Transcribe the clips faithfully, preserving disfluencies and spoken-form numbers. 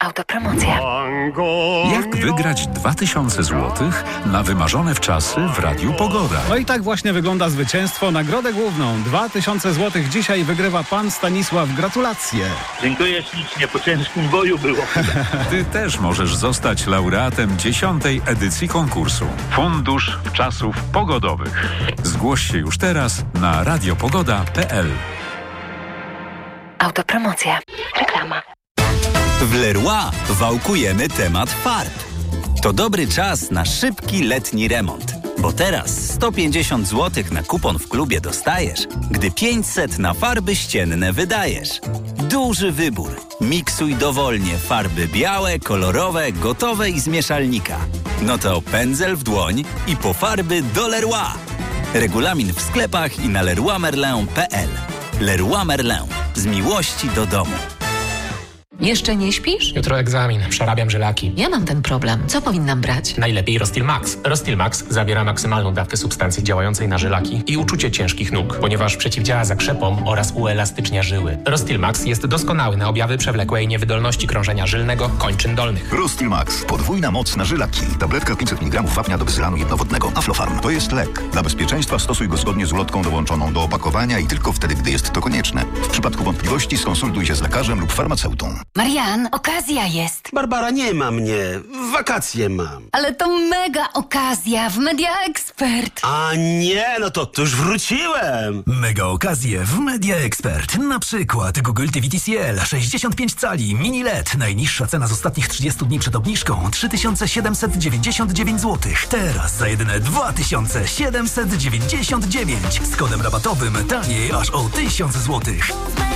Autopromocja. Jak wygrać dwa tysiące złotych na wymarzone wczasy w Radiu Pogoda? No i tak właśnie wygląda zwycięstwo. Nagrodę główną dwa tysiące złotych dzisiaj wygrywa pan Stanisław. Gratulacje. Dziękuję ślicznie, po ciężkim boju było. Ty też możesz zostać laureatem dziesiątej edycji konkursu. Fundusz Wczasów Pogodowych. Zgłoś się już teraz na radiopogoda kropka p l. Autopromocja. Reklama. W Leroy wałkujemy temat farb. To dobry czas na szybki letni remont. Bo teraz sto pięćdziesiąt złotych na kupon w klubie dostajesz, gdy pięćset na farby ścienne wydajesz. Duży wybór. Miksuj dowolnie farby białe, kolorowe, gotowe i z mieszalnika. No to pędzel w dłoń i po farby do Leroy. Regulamin w sklepach i na leroy merlin kropka p l. Leroy Merlin. Z miłości do domu. Jeszcze nie śpisz? Jutro egzamin, przerabiam żylaki. Ja mam ten problem. Co powinnam brać? Najlepiej Rostil Max. Rostil Max zawiera maksymalną dawkę substancji działającej na żylaki i uczucie ciężkich nóg, ponieważ przeciwdziała zakrzepom oraz uelastycznia żyły. Rostil Max jest doskonały na objawy przewlekłej niewydolności krążenia żylnego kończyn dolnych. Rostil Max. Podwójna moc na żylaki. Tabletka pięćset miligramów wapnia do bezylanu jednowodnego. Aflofarm. To jest lek. Dla bezpieczeństwa stosuj go zgodnie z ulotką dołączoną do opakowania i tylko wtedy, gdy jest to konieczne. W przypadku wątpliwości skonsultuj się z lekarzem lub farmaceutą. Marian, okazja jest. Barbara, nie ma mnie. Wakacje mam. Ale to mega okazja w Media Expert. A nie, no to, to już wróciłem. Mega okazje w Media Expert. Na przykład Google T V T C L sześćdziesiąt pięć cali mini L E D. Najniższa cena z ostatnich trzydziestu dni przed obniżką trzy tysiące siedemset dziewięćdziesiąt dziewięć złotych. Teraz za jedyne dwa tysiące siedemset dziewięćdziesiąt dziewięć. Z kodem rabatowym taniej aż o tysiąc złotych.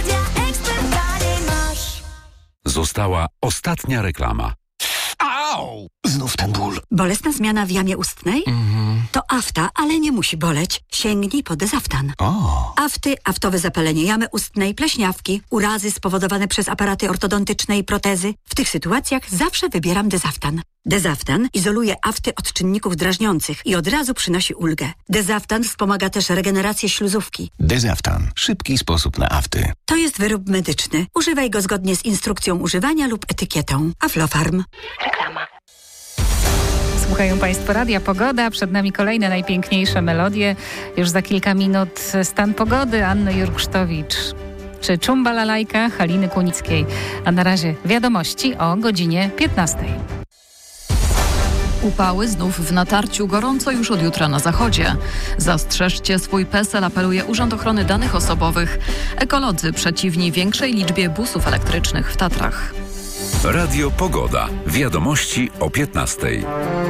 Została ostatnia reklama. Au! Znów ten ból. Bolesna zmiana w jamie ustnej? Mhm. To afta, ale nie musi boleć. Sięgnij po Dezaftan. O. Afty, aftowe zapalenie jamy ustnej, pleśniawki, urazy spowodowane przez aparaty ortodontyczne i protezy. W tych sytuacjach zawsze wybieram Dezaftan. Dezaftan izoluje afty od czynników drażniących i od razu przynosi ulgę. Dezaftan wspomaga też regenerację śluzówki. Dezaftan. Szybki sposób na afty. To jest wyrób medyczny. Używaj go zgodnie z instrukcją używania lub etykietą. Aflofarm. Reklama. Słuchają Państwo Radia Pogoda. Przed nami kolejne najpiękniejsze melodie. Już za kilka minut stan pogody Anny Jurksztowicz czy Czumbalalajka Haliny Kunickiej. A na razie wiadomości o godzinie piętnastej. Upały znów w natarciu, gorąco już od jutra na zachodzie. Zastrzeżcie swój PESEL, apeluje Urząd Ochrony Danych Osobowych. Ekolodzy przeciwni większej liczbie busów elektrycznych w Tatrach. Radio Pogoda. Wiadomości o piętnastej.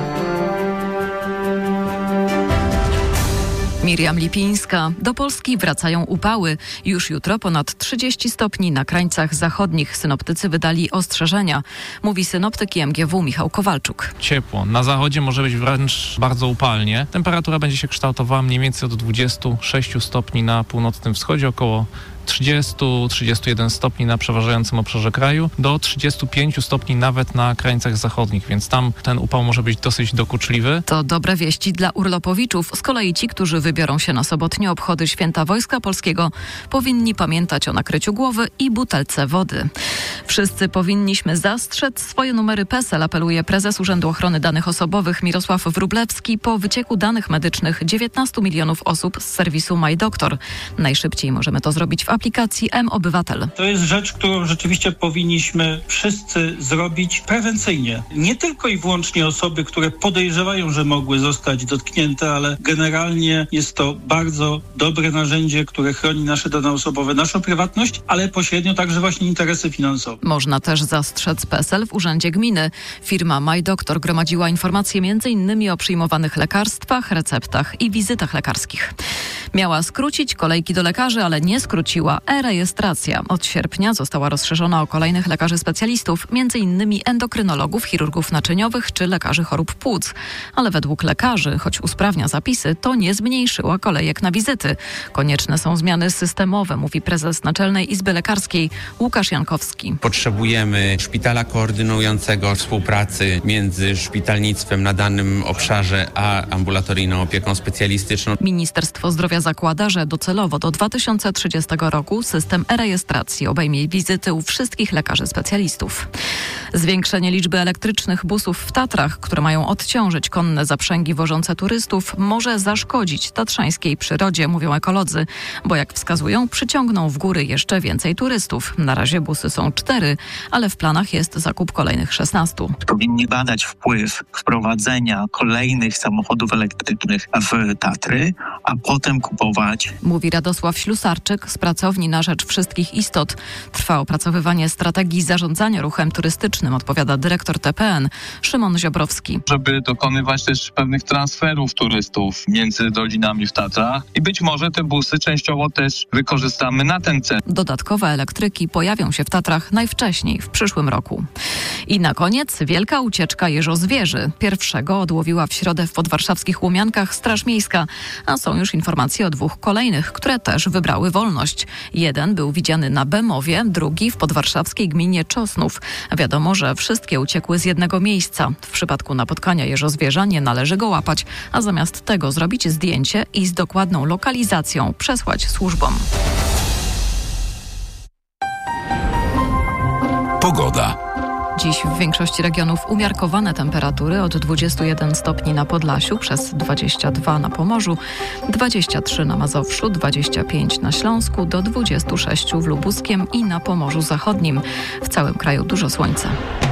Miriam Lipińska. Do Polski wracają upały. Już jutro ponad trzydzieści stopni na krańcach zachodnich. Synoptycy wydali ostrzeżenia. Mówi synoptyk I M G W Michał Kowalczuk. Ciepło. Na zachodzie może być wręcz bardzo upalnie. Temperatura będzie się kształtowała mniej więcej od dwudziestu sześciu stopni na północnym wschodzie, około trzydzieści do trzydziestu jeden stopni na przeważającym obszarze kraju, do trzydziestu pięciu stopni nawet na krańcach zachodnich, więc tam ten upał może być dosyć dokuczliwy. To dobre wieści dla urlopowiczów. Z kolei ci, którzy wybiorą się na sobotnie obchody Święta Wojska Polskiego, powinni pamiętać o nakryciu głowy i butelce wody. Wszyscy powinniśmy zastrzec swoje numery PESEL, apeluje prezes Urzędu Ochrony Danych Osobowych Mirosław Wróblewski po wycieku danych medycznych dziewiętnastu milionów osób z serwisu MyDoktor. Najszybciej możemy to zrobić w aplikacji M-Obywatel. To jest rzecz, którą rzeczywiście powinniśmy wszyscy zrobić prewencyjnie. Nie tylko i wyłącznie osoby, które podejrzewają, że mogły zostać dotknięte, ale generalnie jest to bardzo dobre narzędzie, które chroni nasze dane osobowe, naszą prywatność, ale pośrednio także właśnie interesy finansowe. Można też zastrzec PESEL w Urzędzie Gminy. Firma MyDoktor gromadziła informacje między innymi o przyjmowanych lekarstwach, receptach i wizytach lekarskich. Miała skrócić kolejki do lekarzy, ale nie skróciła e-rejestracja. Od sierpnia została rozszerzona o kolejnych lekarzy specjalistów, między innymi endokrynologów, chirurgów naczyniowych czy lekarzy chorób płuc. Ale według lekarzy, choć usprawnia zapisy, to nie zmniejszyła kolejek na wizyty. Konieczne są zmiany systemowe, mówi prezes Naczelnej Izby Lekarskiej Łukasz Jankowski. Potrzebujemy szpitala koordynującego, współpracy między szpitalnictwem na danym obszarze a ambulatoryjną opieką specjalistyczną. Ministerstwo Zdrowia zakłada, że docelowo do dwa tysiące trzydziestego roku system e-rejestracji obejmie wizyty u wszystkich lekarzy specjalistów. Zwiększenie liczby elektrycznych busów w Tatrach, które mają odciążyć konne zaprzęgi wożące turystów, może zaszkodzić tatrzańskiej przyrodzie, mówią ekolodzy, bo jak wskazują, przyciągną w góry jeszcze więcej turystów. Na razie busy są cztery, ale w planach jest zakup kolejnych szesnastu. Powinni badać wpływ wprowadzenia kolejnych samochodów elektrycznych w Tatry, a potem kupować. Mówi Radosław Ślusarczyk z Pracowni na Rzecz Wszystkich Istot. Trwa opracowywanie strategii zarządzania ruchem turystycznym, odpowiada dyrektor T P N Szymon Ziobrowski. Żeby dokonywać też pewnych transferów turystów między dolinami w Tatrach i być może te busy częściowo też wykorzystamy na ten cel. Dodatkowe elektryki pojawią się w Tatrach najwcześniej w przyszłym roku. I na koniec wielka ucieczka jeżozwierzy. Pierwszego odłowiła w środę w podwarszawskich Łomiankach Straż Miejska, a są już informacje o dwóch kolejnych, które też wybrały wolność. Jeden był widziany na Bemowie, drugi w podwarszawskiej gminie Czosnów. Wiadomo, że wszystkie uciekły z jednego miejsca. W przypadku napotkania jeżozwierza nie należy go łapać, a zamiast tego zrobić zdjęcie i z dokładną lokalizacją przesłać służbom. Pogoda. Dziś w większości regionów umiarkowane temperatury od dwudziestu jeden stopni na Podlasiu, przez dwadzieścia dwa na Pomorzu, dwadzieścia trzy na Mazowszu, dwadzieścia pięć na Śląsku, do dwudziestu sześciu w Lubuskiem i na Pomorzu Zachodnim. W całym kraju dużo słońca.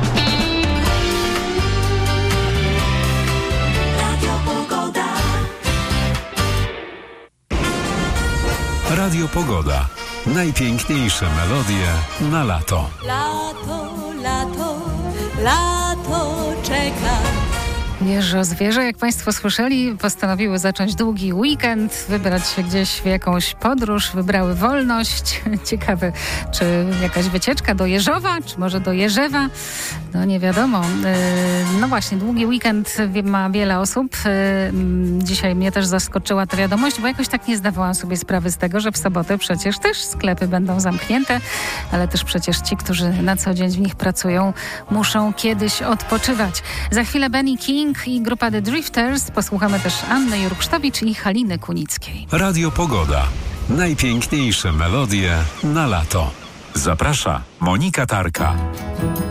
Radio Pogoda. Najpiękniejsze melodie na lato. Lato, lato, lato czeka. Jeżozwierze, jak Państwo słyszeli, postanowiły zacząć długi weekend, wybrać się gdzieś w jakąś podróż, wybrały wolność. Ciekawe, czy jakaś wycieczka do Jeżowa, czy może do Jerzewa? No nie wiadomo. No właśnie, długi weekend ma wiele osób. Dzisiaj mnie też zaskoczyła ta wiadomość, bo jakoś tak nie zdawałam sobie sprawy z tego, że w sobotę przecież też sklepy będą zamknięte, ale też przecież ci, którzy na co dzień w nich pracują, muszą kiedyś odpoczywać. Za chwilę Benny King i grupa The Drifters. Posłuchamy też Anny Jurksztowicz i Haliny Kunickiej. Radio Pogoda. Najpiękniejsze melodie na lato. Zaprasza Monika Tarka.